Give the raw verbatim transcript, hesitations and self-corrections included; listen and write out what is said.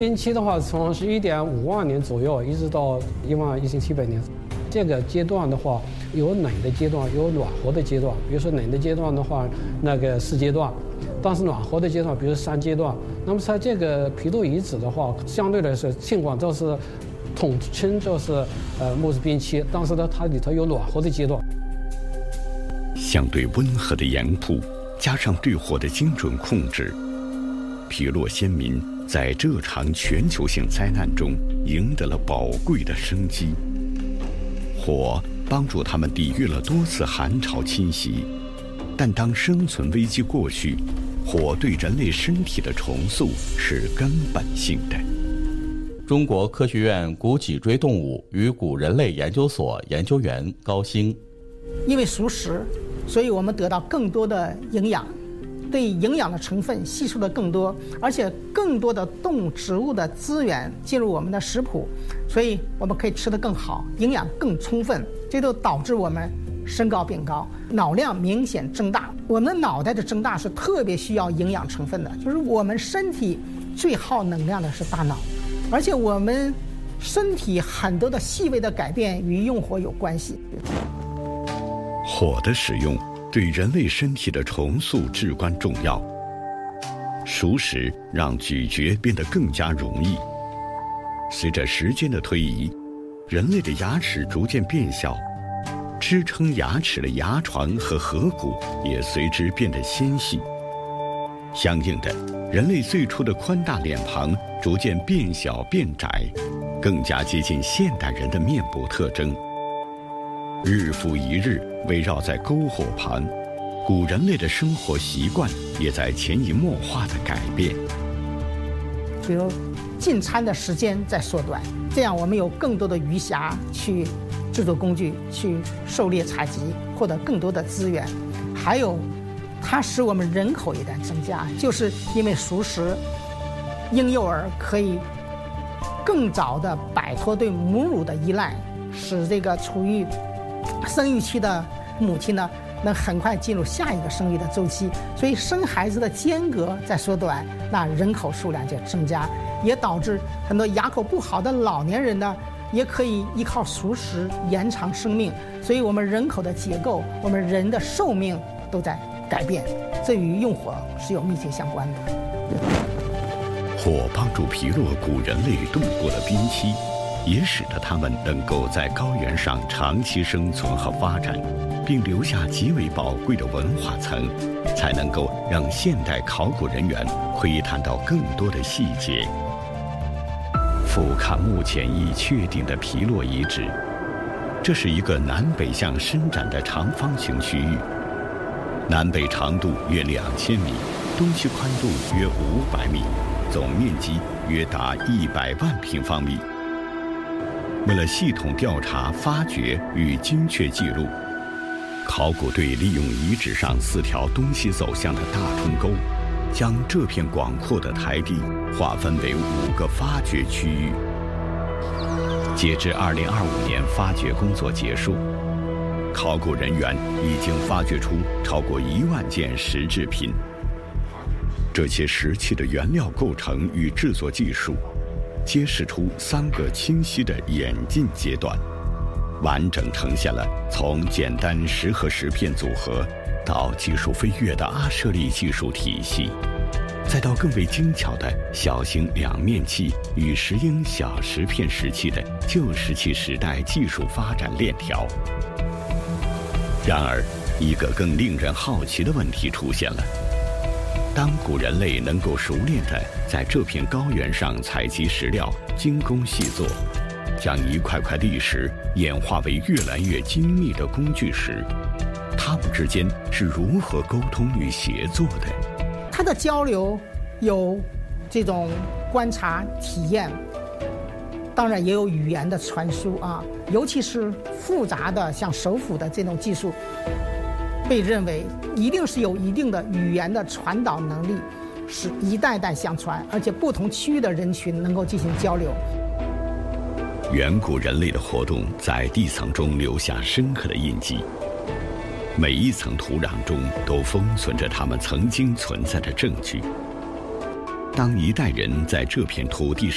冰期的话，从十一点五万年左右，一直到一万一千七百年，这个阶段的话，有冷的阶段，有暖和的阶段。比如说冷的阶段的话，那个四阶段，但是暖和的阶段，比如三阶段。那么在这个皮洛遗址的话，相对来说，尽管这是统称就是呃木质冰期，但是呢，它里头有暖和的阶段。 相对温和的盐铺，加上对火的精准控制，皮洛先民在这场全球性灾难中赢得了宝贵的生机。火帮助他们抵御了多次寒潮侵袭，但当生存危机过去，火对人类身体的重塑是根本性的。 中国科学院古脊椎动物与古人类研究所研究员高兴。 因为熟食，所以我们得到更多的营养，对营养的成分吸收的更多，而且更多的动物植物的资源进入我们的食谱，所以我们可以吃得更好，营养更充分，这都导致我们身高变高，脑量明显增大。我们的脑袋的增大是特别需要营养成分的，就是我们身体最耗能量的是大脑，而且我们身体很多的细微的改变与用火有关系。 火的使用对人类身体的重塑至关重要。熟食让咀嚼变得更加容易。随着时间的推移，人类的牙齿逐渐变小，支撑牙齿的牙床和颌骨也随之变得纤细。相应的，人类最初的宽大脸庞逐渐变小变窄，更加接近现代人的面部特征。日复一日围绕在篝火旁，古人类的生活习惯也在潜移默化地改变。 比如进餐的时间在缩短，这样我们有更多的余暇去制作工具，去狩猎采集，获得更多的资源。还有它使我们人口也在增加，就是因为熟食，婴幼儿可以更早地摆脱对母乳的依赖，使这个处于生育期的母亲呢，能很快进入下一个生育的周期，所以生孩子的间隔在缩短，那人口数量就增加，也导致很多牙口不好的老年人呢，也可以依靠熟食延长生命。所以我们人口的结构，我们人的寿命都在改变，这与用火是有密切相关的。 火帮助皮洛古人类度过了冰期，也使得他们能够在高原上长期生存和发展，并留下极为宝贵的文化层，才能够让现代考古人员窥探到更多的细节。俯瞰目前已确定的皮洛遗址，这是一个南北向伸展的长方形区域，南北长度约两千米，东西宽度约五百米，总面积约达一百万平方米。为了系统调查、发掘与精确记录，考古队利用遗址上四条东西走向的大冲沟，将这片广阔的台地划分为五个发掘区域。截至二零二五年发掘工作结束，考古人员已经发掘出超过一万件石制品。这些石器的原料构成与制作技术，揭示出三个清晰的演进阶段，完整呈现了从简单石和石片组合到技术飞跃的阿舍利技术体系，再到更为精巧的小型两面器与石英小石片石器的旧石器时代技术发展链条。然而，一个更令人好奇的问题出现了。当古人类能够熟练地在这片高原上采集石料，精工细作，将一块块砾石演化为越来越精密的工具时，他们之间是如何沟通与协作的？ 它的交流有这种观察体验，当然也有语言的传输啊，尤其是复杂的像手斧的这种技术，被认为一定是有一定的语言的传导能力，是一代代相传，而且不同区域的人群能够进行交流。 远古人类的活动在地层中留下深刻的印记，每一层土壤中都封存着他们曾经存在的证据。当一代人在这片土地上